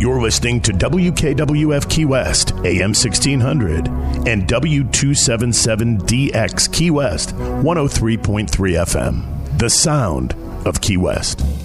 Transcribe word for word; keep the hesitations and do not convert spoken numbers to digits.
You're listening to W K W F Key West, A M sixteen hundred, and W two seventy-seven D X Key West, one oh three point three F M. The sound of Key West.